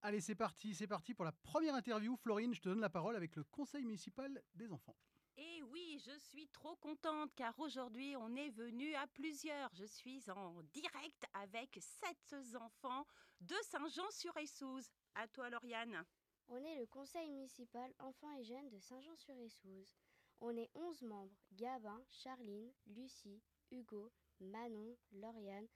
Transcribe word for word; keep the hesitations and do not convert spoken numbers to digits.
Allez, c'est parti, c'est parti pour la première interview. Florine, je te donne la parole avec le conseil municipal des enfants. Et oui, je suis trop contente car aujourd'hui on est venu à plusieurs. Je suis en direct avec sept enfants de Saint-Jean-sur-Essouze. À toi Lauriane. On est le conseil municipal enfants et jeunes de Saint-Jean-sur-Essouze. On est onze membres, Gabin, Charline, Lucie, Hugo, Manon, Lauriane,